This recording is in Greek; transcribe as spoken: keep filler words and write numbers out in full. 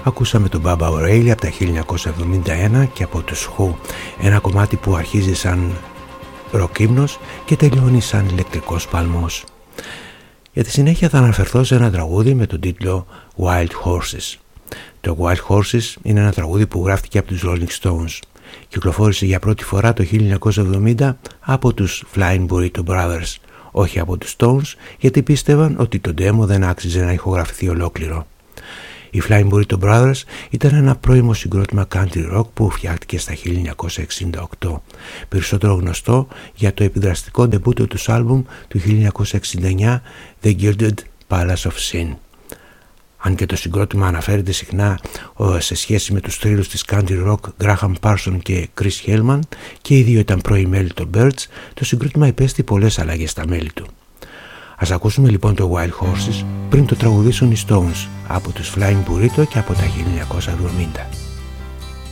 Ακούσαμε τον Baba O'Reilly από τα χίλια εννιακόσια εβδομήντα ένα και από τους Who, ένα κομμάτι που αρχίζει σαν ροκ ύμνος και τελειώνει σαν ηλεκτρικός παλμός. Για τη συνέχεια θα αναφερθώ σε ένα τραγούδι με τον τίτλο Wild Horses. Το Wild Horses είναι ένα τραγούδι που γράφτηκε από τους Rolling Stones. Κυκλοφόρησε για πρώτη φορά το χίλια εννιακόσια εβδομήντα από τους Flying Burrito Brothers, όχι από τους Stones, γιατί πίστευαν ότι το demo δεν άξιζε να ηχογραφηθεί ολόκληρο. Οι Flying Burrito Brothers ήταν ένα πρώιμο συγκρότημα country rock που φτιάχτηκε στα χίλια εννιακόσια εξήντα οκτώ, περισσότερο γνωστό για το επιδραστικό ντεμπούτο τους άλμπουμ του χίλια εννιακόσια εξήντα εννιά The Gilded Palace of Sin. Αν και το συγκρότημα αναφέρεται συχνά σε σχέση με τους θρύλους της country rock Graham Parsons και Chris Hellman και οι δύο ήταν πρώοι μέλη των Byrds, το συγκρότημα υπέστη πολλές αλλαγές στα μέλη του. Ας ακούσουμε λοιπόν το Wild Horses πριν το τραγουδήσουν οι Stones από τους Flying Burrito και από τα χίλια εννιακόσια εβδομήντα.